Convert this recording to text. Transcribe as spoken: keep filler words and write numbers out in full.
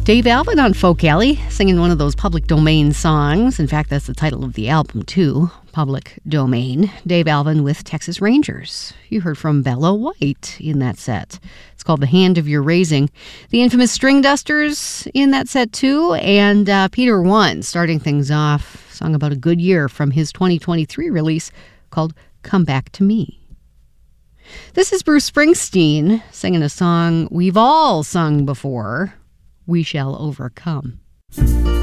Dave Alvin on Folk Alley, singing one of those Public Domain songs. In fact, that's the title of the album, too, Public Domain. Dave Alvin with Texas Rangers. You heard from Bella White in that set. It's called The Hand of Your Raising. The infamous String Dusters in that set, too, and uh, Peter One starting things off, song about a good year from his twenty twenty-three release called Come Back to Me. This is Bruce Springsteen singing a song we've all sung before, We Shall Overcome.